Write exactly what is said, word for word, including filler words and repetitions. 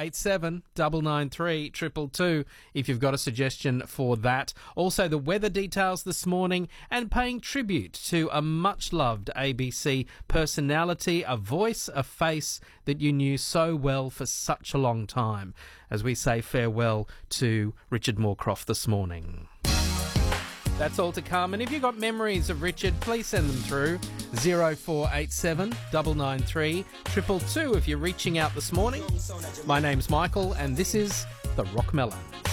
eight seven, nine nine three, two two two if you've got a suggestion for that. Also, the weather details this morning and paying tribute to a much-loved A B C personality, a voice, a face that you knew so well for such a long time, as we say farewell to Richard Moorcroft this morning. That's all to come, and if you've got memories of Richard, please send them through zero four eight seven, nine nine three, two two two if you're reaching out this morning. My name's Michael, and this is The Rock Melon.